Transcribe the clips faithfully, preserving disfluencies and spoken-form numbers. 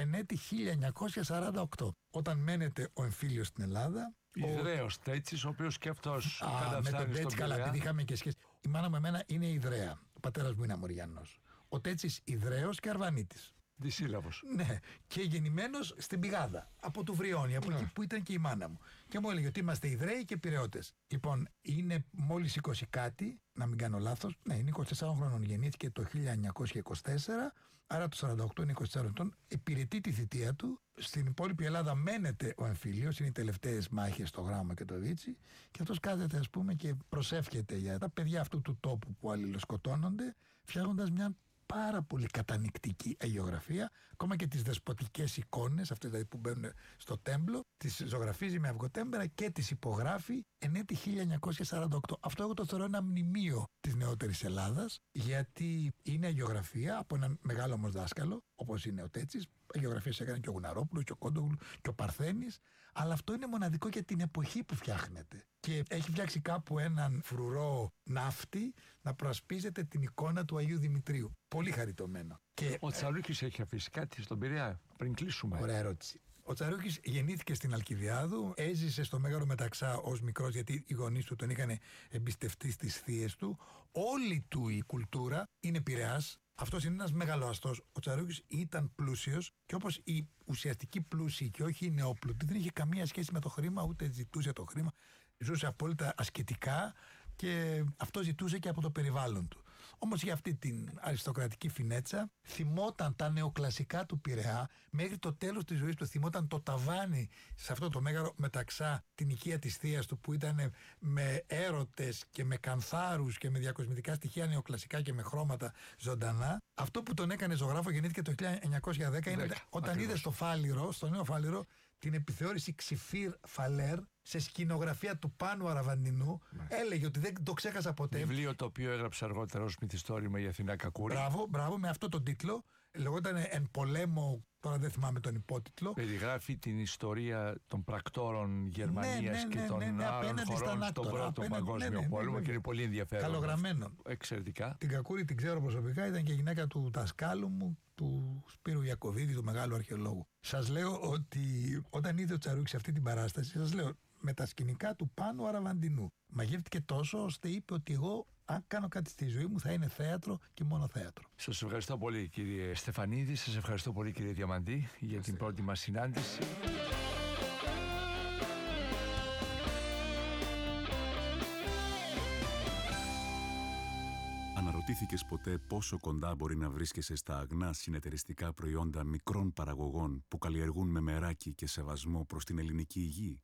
εν έτη χίλια εννιακόσια σαράντα οκτώ. Όταν μένεται ο εμφύλιος στην Ελλάδα. Ιδραίος ο... Τέτσης, ο οποίος και αυτός καταφτάνει στον Πειραιά. Καλά, επειδή είχαμε και σχέση. Η μάνα μου εμένα είναι Ιδραία. Ο πατέρας μου είναι Αμοριανός. Ο Τέτσης Ιδραίος και Αρβανίτης. Δυσύλλαβος. Ναι, και γεννημένος στην Πηγάδα, από του Βριώνη, από ναι. εκεί που ήταν και η μάνα μου. Και μου έλεγε ότι είμαστε Ιδραίοι και Πειραιώτες. Λοιπόν, είναι μόλις είκοσι κάτι, να μην κάνω λάθος. Ναι, είναι είκοσι τεσσάρων χρόνων, γεννήθηκε το χίλια εννιακόσια είκοσι τέσσερα, άρα το σαράντα οκτώ είναι είκοσι τέσσερα ετών. Υπηρετεί τη θητεία του. Στην υπόλοιπη Ελλάδα μένεται ο εμφύλιος, είναι οι τελευταίες μάχες στο Γράμμα και το Βίτσι. Και αυτός κάθεται, ας πούμε, και προσεύχεται για τα παιδιά αυτού του τόπου που αλληλοσκοτώνονται, φτιάχνοντας μια πάρα πολύ κατανυκτική αγιογραφία, ακόμα και τις δεσποτικές εικόνες, αυτές δηλαδή που μπαίνουν στο τέμπλο, τις ζωγραφίζει με αυγοτέμπερα και τις υπογράφει εν έτη χίλια εννιακόσια σαράντα οκτώ. Αυτό εγώ το θεωρώ ένα μνημείο της νεότερης Ελλάδας, γιατί είναι αγιογραφία από έναν μεγάλο όμως δάσκαλο, όπως είναι ο Τέτσης. Αγιογραφίες έκανε και ο Γουναρόπουλος και ο Κόντογλου και ο Παρθένης, αλλά αυτό είναι μοναδικό για την εποχή που φτιάχνεται. Και έχει φτιάξει κάπου έναν φρουρό ναύτη να προασπίζεται την εικόνα του Αγίου Δημητρίου. Πολύ χαριτωμένο. Και, ο Τσαρούκης ε... έχει αφήσει κάτι στον Πειραιά, πριν κλείσουμε. Ωραία ερώτηση. Ο Τσαρούκης γεννήθηκε στην Αλκιβιάδου, έζησε στο Μέγαρο Μεταξά ως μικρός, γιατί οι γονείς του τον είχαν εμπιστευτεί στις θείες του. Όλη του η κουλτούρα είναι Πειραιάς. Αυτός είναι ένας μεγαλοαστός. Ο Τσαρούκης ήταν πλούσιος και όπως οι ουσιαστικοί πλούσιοι και όχι οι νεόπλουτοι, δεν είχε καμία σχέση με το χρήμα, ούτε ζητούσε το χρήμα. Ζούσε απόλυτα ασκητικά και αυτό ζητούσε και από το περιβάλλον του. Όμως για αυτή την αριστοκρατική φινέτσα θυμόταν τα νεοκλασικά του Πειραιά, μέχρι το τέλος της ζωής του θυμόταν το ταβάνι σε αυτό το Μέγαρο Μεταξά, την οικία της θείας του που ήταν με έρωτες και με κανθάρους και με διακοσμητικά στοιχεία νεοκλασικά και με χρώματα ζωντανά. Αυτό που τον έκανε ζωγράφο, γεννήθηκε το χίλια εννιακόσια δέκα, είναι δέκα, όταν ακριβώς. Είδε στο Φάληρο, στο νέο Φάληρο, την επιθεώρηση Ξηφίρ Φαλέρ σε σκηνογραφία του Πάνου Αραβαντινού. Ναι. Έλεγε ότι δεν το ξέχασα ποτέ. Βιβλίο το οποίο έγραψε αργότερα ως μυθιστόρημα η Αθηνά Κακούρη. Μπράβο, μπράβο, με αυτό τον τίτλο. Λεγόταν Εν πολέμο, τώρα δεν θυμάμαι τον υπότιτλο. Περιγράφει την ιστορία των πρακτόρων Γερμανίας, ναι, ναι, ναι, και των ναι, ναι, άλλων χωρών στον Πρώτο απέναντι, Παγκόσμιο ναι, ναι, Πόλεμο, ναι, ναι, και είναι πολύ ενδιαφέρον. Καλογραμμένο. Εξαιρετικά. Την Κακούρη την ξέρω προσωπικά, ήταν και γυναίκα του δασκάλου μου, του Σπύρου Ιακωβίδη, του μεγάλου αρχαιολόγου. Σας λέω ότι όταν είδε ο Τσαρούκης αυτή την παράσταση, σας λέω, με τα σκηνικά του Πάνου Αραβαντινού, μαγεύτηκε τόσο ώστε είπε ότι εγώ, αν κάνω κάτι στη ζωή μου, θα είναι θέατρο και μόνο θέατρο. Σας ευχαριστώ πολύ, κύριε Στεφανίδη, σας ευχαριστώ πολύ, κύριε Διαμαντή, για την πρώτη μας συνάντηση. Αναρωτήθηκες ποτέ πόσο κοντά μπορεί να βρίσκεσαι στα αγνά συνεταιριστικά προϊόντα μικρών παραγωγών που καλλιεργούν με μεράκι και σεβασμό προς την ελληνική υγεία?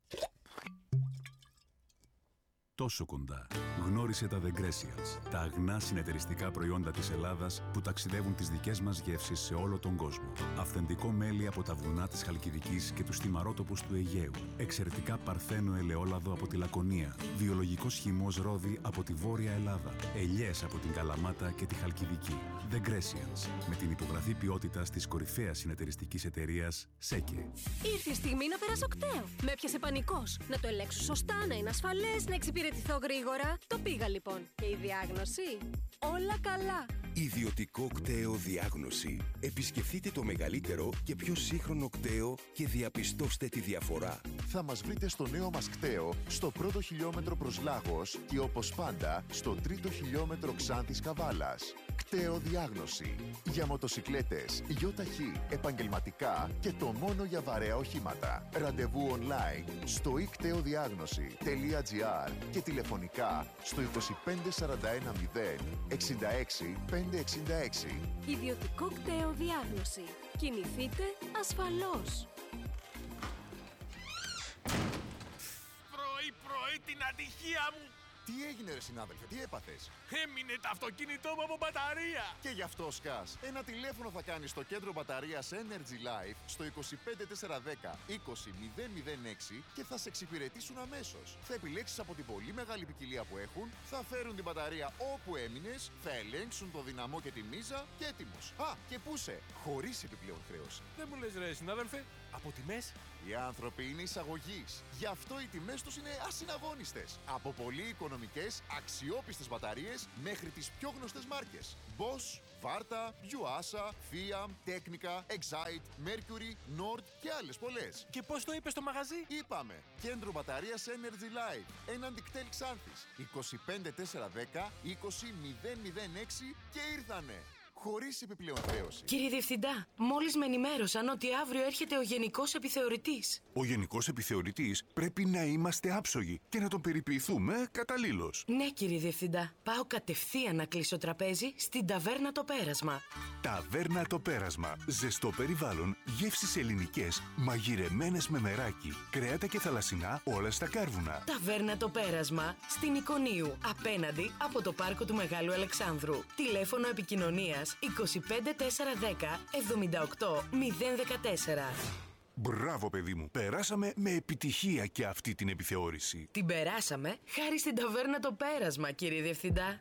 Τόσο κοντά. Γνώρισε τα The Grecials, τα αγνά συνεταιριστικά προϊόντα της Ελλάδας που ταξιδεύουν τις δικές μας γεύσεις σε όλο τον κόσμο. Αυθεντικό μέλι από τα βουνά της Χαλκιδικής και τους θυμαρότοπους του Αιγαίου. Εξαιρετικά παρθένο ελαιόλαδο από τη Λακωνία. Βιολογικός χυμός ρόδι από τη Βόρεια Ελλάδα. Ελιές από την Καλαμάτα και τη Χαλκιδική. The Grecials, με την υπογραφή ποιότητας της κορυφαίας συνεταιριστικής εταιρείας ΣΕΚΕ. Ήρθε η στιγμή να περάσω κταίο. Με έπιασε πανικός. Να το ελέγξω σωστά, να είναι ασφαλές, να εξυπηρετηθώ γρήγορα. Το πήγα λοιπόν. Και η διάγνωση? Όλα καλά. Ιδιωτικό κταίο διάγνωση. Επισκεφτείτε το μεγαλύτερο και πιο σύγχρονο κταίο και διαπιστώστε τη διαφορά. Θα μας βρείτε στο νέο μας κταίο, στο πρώτο χιλιόμετρο προς Λάγος και όπως πάντα στο τρίτο χιλιόμετρο Ξάνθης Καβάλας. Κταίο διάγνωση. Για μοτοσικλέτες, γιοταχή, επαγγελματικά και το μόνο για βαρέα οχήματα. Ραντεβού online στο ι κταίο διάγνωση τελεία τζι άρ και τηλεφωνικά στο είκοσι πέντε σαράντα ένα μηδέν εξήντα έξι πεντακόσια εξήντα έξι. Ιδιωτικό κταίο διάγνωση. Κινηθείτε ασφαλώς. Πρωί-πρωί την ατυχία μου! Τι έγινε ρε συνάδελφε, τι έπαθες? Έμεινε το αυτοκίνητό μου από μπαταρία! Και γι' αυτό σκάς. Ένα τηλέφωνο θα κάνεις στο κέντρο μπαταρίας Energy Life στο είκοσι πέντε τετρακόσια δέκα είκοσι μηδέν μηδέν έξι και θα σε εξυπηρετήσουν αμέσως. Θα επιλέξεις από την πολύ μεγάλη ποικιλία που έχουν, θα φέρουν την μπαταρία όπου έμεινες, θα ελέγξουν το δυναμό και τη μίζα και έτοιμος. Α, και πούσε, χωρίς επιπλέον χρέωση. Δεν μου λες ρε συνάδελφε, από τιμές? Οι άνθρωποι είναι εισαγωγής. Γι' αυτό οι τιμές τους είναι ασυναγώνιστες. Από πολύ οικονομικές, αξιόπιστες μπαταρίες μέχρι τις πιο γνωστές μάρκες. Bosch, Βάρτα, Γιουάσα, Φίαμ, Τέκνικα, Excite, Mercury, Nord και άλλες πολλές. Και πώς το είπες στο μαγαζί? Είπαμε, κέντρο μπαταρίας Energy Life, έναντι κτέλ Ξάνθης, είκοσι πέντε τέσσερα δέκα είκοσι μηδέν μηδέν έξι και ήρθανε. Χωρίς επιπλέον χρέωση. Κύριε Διευθυντά, μόλις με ενημέρωσαν ότι αύριο έρχεται ο Γενικός Επιθεωρητής. Ο Γενικός Επιθεωρητής πρέπει να είμαστε άψογοι και να τον περιποιηθούμε καταλήλως. Ναι, κύριε Διευθυντά. Πάω κατευθείαν να κλείσω τραπέζι στην Ταβέρνα Το Πέρασμα. Ταβέρνα Το Πέρασμα. Ζεστό περιβάλλον, γεύσεις ελληνικές, μαγειρεμένες με μεράκι, κρέατα και θαλασσινά όλα στα κάρβουνα. Ταβέρνα Το Πέρασμα στην Εικονίου, απέναντι από το πάρκο του Μεγάλου Αλεξάνδρου. Τηλέφωνο επικοινωνίας είκοσι πέντε τέσσερα δέκα εβδομήντα οκτώ μηδέν δεκατέσσερα. Μπράβο, παιδί μου. Περάσαμε με επιτυχία και αυτή την επιθεώρηση. Την περάσαμε χάρη στην Ταβέρνα Το Πέρασμα, κύριε Διευθυντά.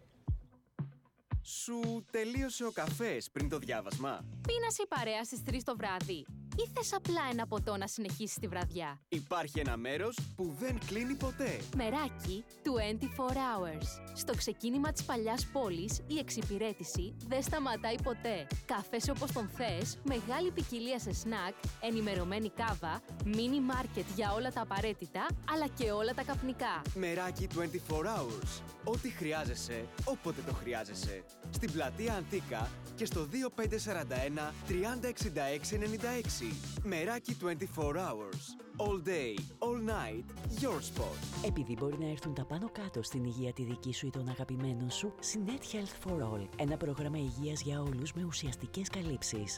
Σου τελείωσε ο καφές πριν το διάβασμα? Πίνασε η παρέα στις τρεις το βράδυ ή θες απλά ένα ποτό να συνεχίσεις τη βραδιά? Υπάρχει ένα μέρος που δεν κλείνει ποτέ. Μεράκι είκοσι τέσσερις hours. Στο ξεκίνημα της παλιάς πόλης, η εξυπηρέτηση δεν σταματάει ποτέ. Καφές όπως τον θες, μεγάλη ποικιλία σε σνακ, ενημερωμένη κάβα, μίνι μάρκετ για όλα τα απαραίτητα, αλλά και όλα τα καπνικά. Μεράκι είκοσι τέσσερις hours. Ό,τι χρειάζεσαι, όποτε το χρειάζεσαι. Στην πλατεία Αντίκα και στο δύο πέντε τέσσερα ένα τριάντα εξήντα έξι ενενήντα έξι. Μεράκι είκοσι τέσσερις hours. All day, all night, your spot. Επειδή μπορεί να έρθουν τα πάνω κάτω στην υγεία τη δική σου ή των αγαπημένων σου, Sinet Health for All. Ένα πρόγραμμα υγείας για όλους με ουσιαστικές καλύψεις.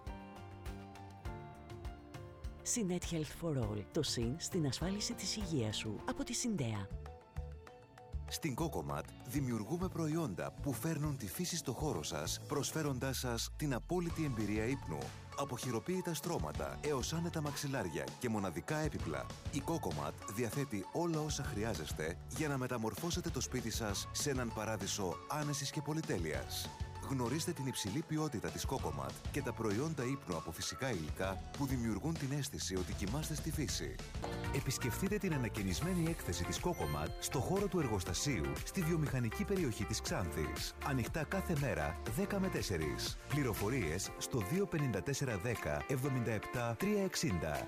Sinet Health for All. Το συν στην ασφάλιση της υγείας σου. Από τη Συντέα. Στην Cocomat δημιουργούμε προϊόντα που φέρνουν τη φύση στο χώρο σας, προσφέροντάς σας την απόλυτη εμπειρία ύπνου. Από χειροποίητα στρώματα έως άνετα μαξιλάρια και μοναδικά έπιπλα, η Cocomat διαθέτει όλα όσα χρειάζεστε για να μεταμορφώσετε το σπίτι σας σε έναν παράδεισο άνεσης και πολυτέλειας. Γνωρίστε την υψηλή ποιότητα της Cocomat και τα προϊόντα ύπνου από φυσικά υλικά που δημιουργούν την αίσθηση ότι κοιμάστε στη φύση. Επισκεφτείτε την ανακαινισμένη έκθεση της Cocomat στο χώρο του εργοστασίου στη βιομηχανική περιοχή της Ξάνθης. Ανοιχτά κάθε μέρα δέκα με τέσσερα. Πληροφορίες στο δύο πέντε τέσσερα δέκα εβδομήντα επτά τριακόσια εξήντα.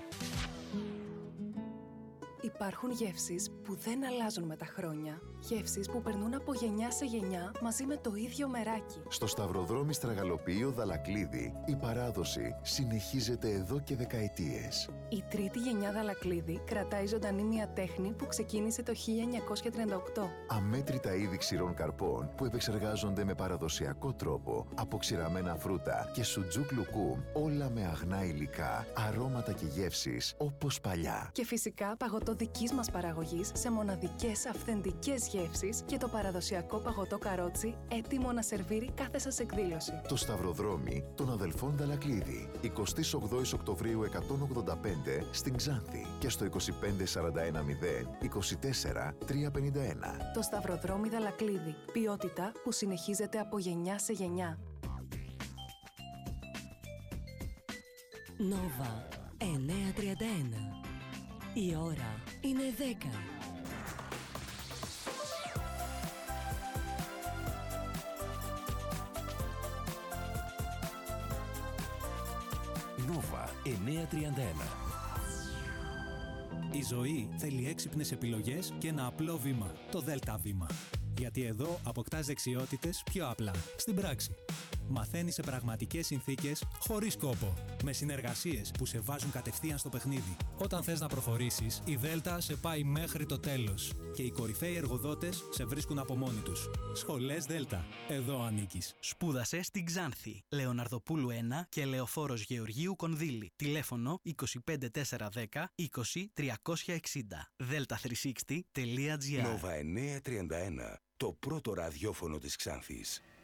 Υπάρχουν γεύσεις που δεν αλλάζουν με τα χρόνια. Γεύσεις που περνούν από γενιά σε γενιά μαζί με το ίδιο μεράκι. Στο Σταυροδρόμι Στραγαλοποιείο Δαλακλίδη, η παράδοση συνεχίζεται εδώ και δεκαετίες. Η τρίτη γενιά Δαλακλίδη κρατάει ζωντανή μια τέχνη που ξεκίνησε το χίλια εννιακόσια τριάντα οκτώ. Αμέτρητα είδη ξηρών καρπών που επεξεργάζονται με παραδοσιακό τρόπο από ξηραμένα φρούτα και σουτζούκ λουκούμ, όλα με αγνά υλικά, αρώματα και γεύσεις όπως παλιά. Και φυσικά παγωτό δικής μας παραγωγής σε μοναδικές αυθεντικές γεύσεις και το παραδοσιακό παγωτό καρότσι έτοιμο να σερβίρει κάθε σας εκδήλωση. Το Σταυροδρόμι των αδελφών Δαλακλίδη, εικοστή ογδόη Οκτωβρίου εκατόν ογδόντα πέντε στην Ξάνθη και στο είκοσι πέντε σαράντα ένα μηδέν είκοσι τέσσερα τριακόσια πενήντα ένα. Το Σταυροδρόμι Δαλακλίδη. Ποιότητα που συνεχίζεται από γενιά σε γενιά. Νόβα εννιακόσια τριάντα ένα. Η ώρα είναι δέκα. Νόβα εννιακόσια τριάντα ένα. Η ζωή θέλει έξυπνες επιλογές και ένα απλό βήμα, το Δέλτα βήμα. Γιατί εδώ αποκτάς δεξιότητες πιο απλά, στην πράξη. Μαθαίνεις σε πραγματικές συνθήκες, χωρίς κόπο. Με συνεργασίες που σε βάζουν κατευθείαν στο παιχνίδι. Όταν θες να προχωρήσεις, η Δέλτα σε πάει μέχρι το τέλος. Και οι κορυφαίοι εργοδότες σε βρίσκουν από μόνοι τους. Σχολές Δέλτα. Εδώ ανήκεις. Σπούδασε στην Ξάνθη. Λεωναρδοπούλου ένα και Λεωφόρος Γεωργίου Κονδύλη. Τηλέφωνο είκοσι πέντε τέσσερα δέκα είκοσι τριακόσια εξήντα. δέλτα τριακόσια εξήντα τελεία τζι άρ. Νόβα εννιακόσια τριάντα ένα. Το πρώτο ραδιόφωνο της Ξάνθης.